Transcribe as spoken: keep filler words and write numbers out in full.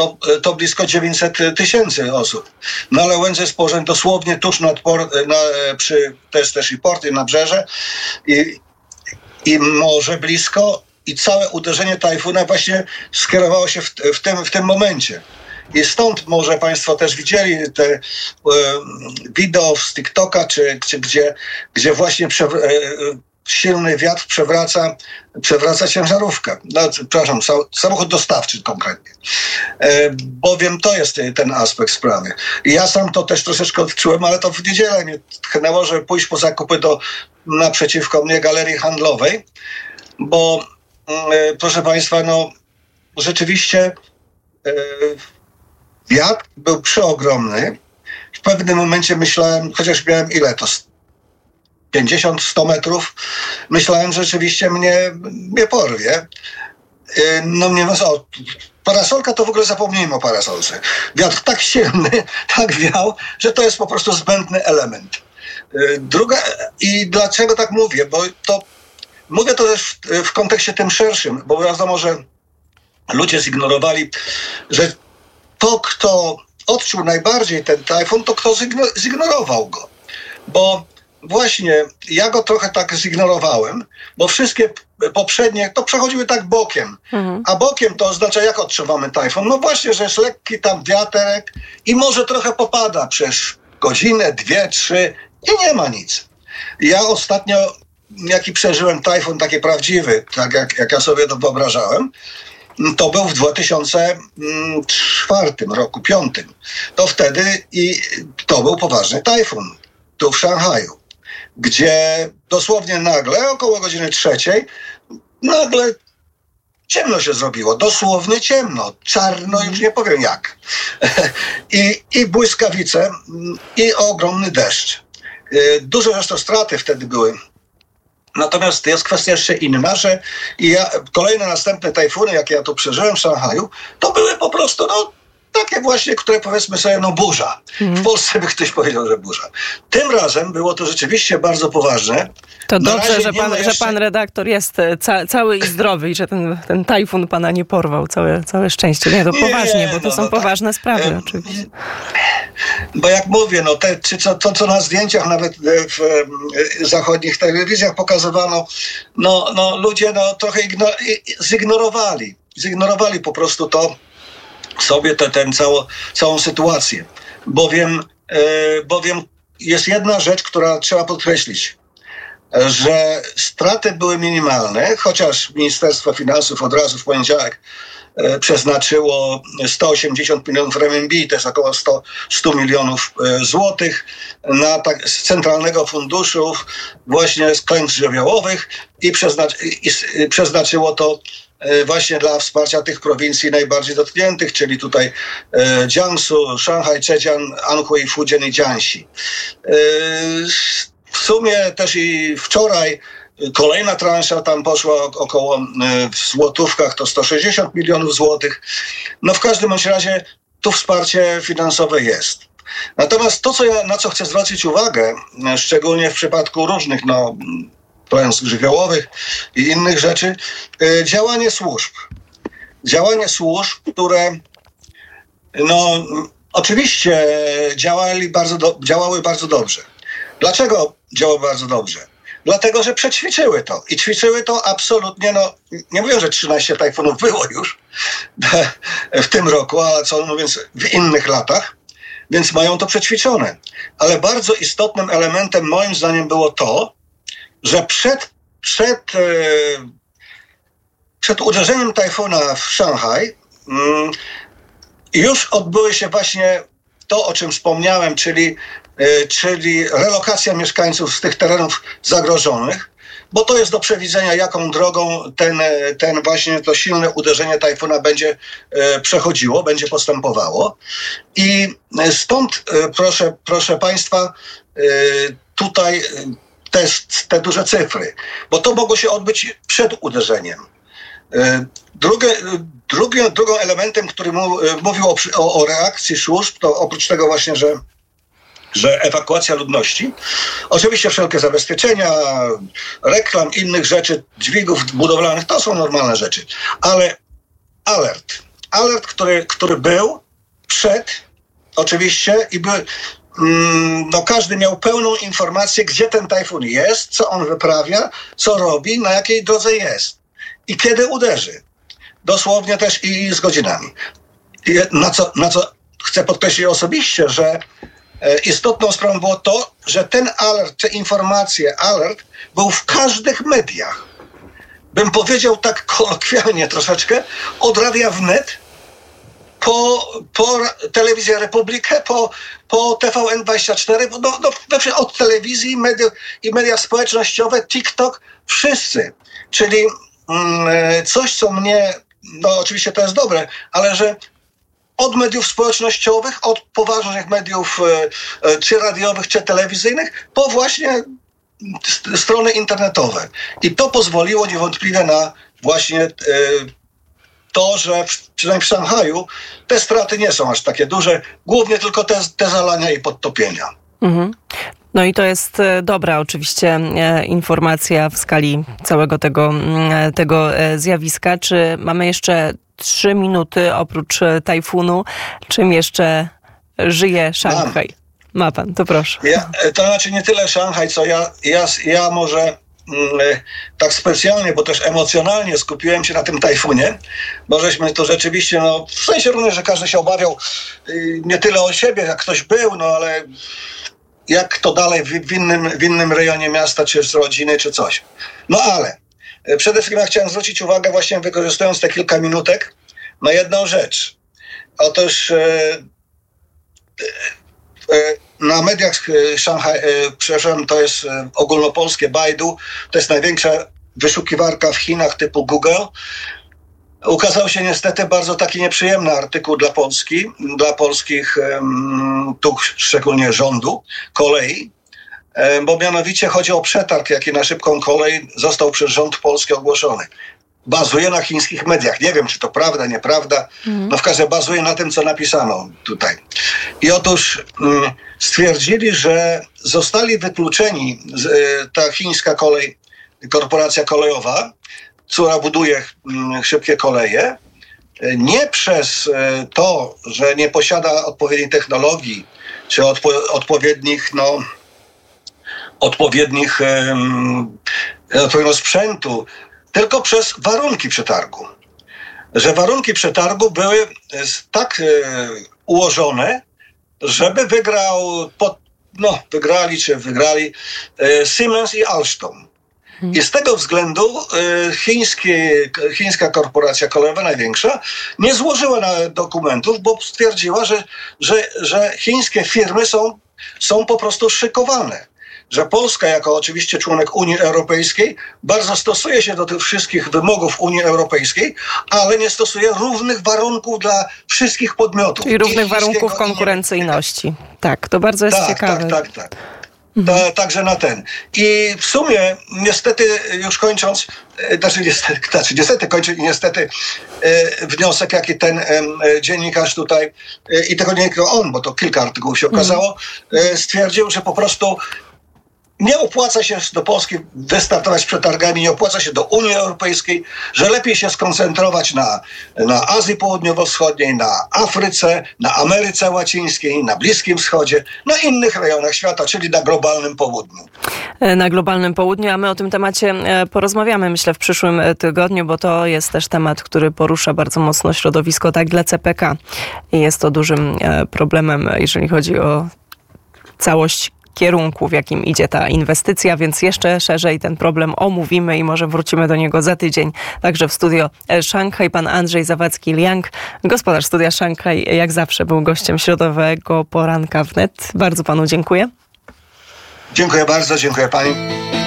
to, to blisko dziewięćset tysięcy osób. No ale Łęcz jest położony dosłownie tuż nad port, na, przy, to jest też i port, i nabrzeże, i, i morze blisko, i całe uderzenie tajfuna właśnie skierowało się w, w, tym, w tym momencie. I stąd może Państwo też widzieli te e, wideo z TikToka, czy, czy gdzie, gdzie właśnie prze, e, silny wiatr przewraca, przewraca ciężarówkę. No, przepraszam, samochód dostawczy konkretnie. E, bowiem to jest ten aspekt sprawy. I ja sam to też troszeczkę odczułem, ale to w niedzielę mnie tchnęło, żeby pójść po zakupy do naprzeciwko mnie galerii handlowej, bo e, proszę Państwa, no rzeczywiście e, wiatr był przeogromny. W pewnym momencie myślałem, chociaż miałem ile to? pięćdziesiąt sto metrów. Myślałem, że rzeczywiście mnie, mnie porwie. No nie ma co. Parasolka to w ogóle zapomnijmy o parasolce. Wiatr tak silny, tak wiał, że to jest po prostu zbędny element. Druga, i dlaczego tak mówię? Bo to mówię to też w, w kontekście tym szerszym, bo wiadomo, że ludzie zignorowali, że to, kto odczuł najbardziej ten tajfun, to kto zignorował go. Bo właśnie ja go trochę tak zignorowałem, bo wszystkie poprzednie to przechodziły tak bokiem. Mhm. A bokiem to oznacza, jak odczuwamy tajfun? No właśnie, że jest lekki tam wiaterek i może trochę popada przez godzinę, dwie, trzy i nie ma nic. Ja ostatnio, jaki przeżyłem tajfun taki prawdziwy, tak jak, jak ja sobie to wyobrażałem, to był w dwa tysiące czwartym roku, piątym. To wtedy i to był poważny tajfun tu w Szanghaju, gdzie dosłownie nagle, około godziny trzeciej, nagle ciemno się zrobiło. Dosłownie ciemno. Czarno, już nie powiem jak. I, i błyskawice, i ogromny deszcz. Duże zresztą straty wtedy były. Natomiast jest kwestia jeszcze inna, że ja, kolejne następne tajfuny, jakie ja tu przeżyłem w Szanghaju, to były po prostu, no, takie właśnie, które powiedzmy sobie, no burza. Mm. W Polsce by ktoś powiedział, że burza. Tym razem było to rzeczywiście bardzo poważne. To Na dobrze, że pan, jeszcze... że pan redaktor jest ca- cały i zdrowy i że ten, ten tajfun pana nie porwał. Całe, całe szczęście. Nie, to nie, poważnie, bo to no, są no poważne tak. sprawy e, oczywiście. Bo jak mówię, no te, czy co, to co na zdjęciach nawet w e, zachodnich telewizjach pokazywano, no, no ludzie no, trochę igno- zignorowali. Zignorowali po prostu to, sobie tę te, całą, całą sytuację. Bowiem, e, bowiem jest jedna rzecz, która trzeba podkreślić, że straty były minimalne, chociaż Ministerstwo Finansów od razu w poniedziałek e, przeznaczyło sto osiemdziesiąt milionów renminbi, to jest około sto, sto milionów e, złotych na tak, z Centralnego Funduszu właśnie z klęsk żywiołowych i, przeznac- i, i przeznaczyło to właśnie dla wsparcia tych prowincji najbardziej dotkniętych, czyli tutaj e, Jiangsu, Szanghaj, Zhejiang, Anhui, Fujian i Jiangxi. E, w sumie też i wczoraj kolejna transza tam poszła około e, w złotówkach to sto sześćdziesiąt milionów złotych. No w każdym bądź razie tu wsparcie finansowe jest. Natomiast to, co ja, na co chcę zwrócić uwagę, szczególnie w przypadku różnych, no klęsk żywiołowych i innych rzeczy, działanie służb. Działanie służb, które no oczywiście działali bardzo do, działały bardzo dobrze. Dlaczego działały bardzo dobrze? Dlatego, że przećwiczyły to. I ćwiczyły to absolutnie, no nie mówię, że trzynaście tajfunów było już w tym roku, a co mówiąc w innych latach, więc mają to przećwiczone. Ale bardzo istotnym elementem moim zdaniem było to, że przed, przed, przed uderzeniem tajfuna w Szanghaj już odbyły się właśnie to, o czym wspomniałem, czyli, czyli relokacja mieszkańców z tych terenów zagrożonych, bo to jest do przewidzenia, jaką drogą ten, ten właśnie to silne uderzenie tajfuna będzie przechodziło, będzie postępowało. I stąd, proszę, proszę Państwa, tutaj Te, te duże cyfry, bo to mogło się odbyć przed uderzeniem. Drugie, drugie, drugim elementem, który mu, mówił o, o, o reakcji służb, to oprócz tego właśnie, że, że ewakuacja ludności, oczywiście wszelkie zabezpieczenia, reklam, innych rzeczy, dźwigów budowlanych, to są normalne rzeczy, ale alert, alert, który, który był przed, oczywiście, i by, mm, no każdy miał pełną informację, gdzie ten tajfun jest, co on wyprawia, co robi, na jakiej drodze jest i kiedy uderzy. Dosłownie też i z godzinami. I na co, na co chcę podkreślić osobiście, że e, istotną sprawą było to, że ten alert, te informacje, alert był w każdych mediach. Bym powiedział tak kolokwialnie troszeczkę, od Radia Wnet po, po Telewizję Republikę, po, po T V N dwadzieścia cztery, no, no, od telewizji media, i media społecznościowe, TikTok, wszyscy. Czyli mm, coś, co mnie, no oczywiście to jest dobre, ale że od mediów społecznościowych, od poważnych mediów e, czy radiowych, czy telewizyjnych, po właśnie strony internetowe. I to pozwoliło niewątpliwie na właśnie e, to, że przynajmniej w Szanghaju te straty nie są aż takie duże, głównie tylko te, te zalania i podtopienia. Mhm. No i to jest dobra oczywiście informacja w skali całego tego, tego zjawiska. Czy mamy jeszcze trzy minuty oprócz tajfunu? Czym jeszcze żyje Szanghaj? Mam. Ma pan, to proszę. Ja, to znaczy nie tyle Szanghaj, co ja, ja, ja może mm, tak specjalnie, bo też emocjonalnie skupiłem się na tym tajfunie, bo żeśmy to rzeczywiście, no w sensie również, że każdy się obawiał y, nie tyle o siebie, jak ktoś był, no ale jak to dalej w, w, innym, w innym rejonie miasta, czy z rodziny, czy coś. No ale przede wszystkim ja chciałem zwrócić uwagę, właśnie wykorzystując te kilka minutek, na jedną rzecz. Otóż e, e, na mediach Szanghaj, e, przepraszam, to jest e, ogólnopolskie Baidu, to jest największa wyszukiwarka w Chinach typu Google. Ukazał się niestety bardzo taki nieprzyjemny artykuł dla Polski, dla polskich, tu szczególnie rządu, kolei, bo mianowicie chodzi o przetarg, jaki na szybką kolej został przez rząd polski ogłoszony. Bazuje na chińskich mediach. Nie wiem, czy to prawda, nieprawda. Mm. No w każdym razie bazuje na tym, co napisano tutaj. I otóż mm, stwierdzili, że zostali wykluczeni z, y, ta chińska kolej, korporacja kolejowa, która buduje mm, szybkie koleje, nie przez y, to, że nie posiada odpowiedniej technologii, czy odpo- odpowiednich, no, odpowiednich um, odpowiedniego sprzętu, tylko przez warunki przetargu. Że warunki przetargu były tak e, ułożone, żeby wygrał, pod, no wygrali czy wygrali e, Siemens i Alstom. Hmm. I z tego względu e, chińskie, chińska korporacja kolejowa, największa, nie złożyła na dokumentów, bo stwierdziła, że, że, że chińskie firmy są, są po prostu szykowane. Że Polska, jako oczywiście członek Unii Europejskiej, bardzo stosuje się do tych wszystkich wymogów Unii Europejskiej, ale nie stosuje równych warunków dla wszystkich podmiotów. I równych warunków konkurencyjności. Tak, to bardzo jest tak, ciekawe. Tak, tak, tak. Mhm. Ta, także na ten. I w sumie, niestety, już kończąc, znaczy niestety, znaczy niestety kończę i niestety e, wniosek, jaki ten e, dziennikarz tutaj, e, i tego nie tylko on, bo to kilka artykułów się okazało, mhm. e, stwierdził, że po prostu nie opłaca się do Polski wystartować przetargami, nie opłaca się do Unii Europejskiej, że lepiej się skoncentrować na, na Azji Południowo-Wschodniej, na Afryce, na Ameryce Łacińskiej, na Bliskim Wschodzie, na innych rejonach świata, czyli na globalnym południu. Na globalnym południu, a my o tym temacie porozmawiamy, myślę, w przyszłym tygodniu, bo to jest też temat, który porusza bardzo mocno środowisko, tak, dla C P K. I jest to dużym problemem, jeżeli chodzi o całość kierunku, w jakim idzie ta inwestycja, więc jeszcze szerzej ten problem omówimy i może wrócimy do niego za tydzień. Także w studio Szanghaj pan Andrzej Zawadzki-Liang, gospodarz studia Szanghaj, jak zawsze był gościem środowego poranka wnet. Bardzo panu dziękuję. Dziękuję bardzo, dziękuję pani.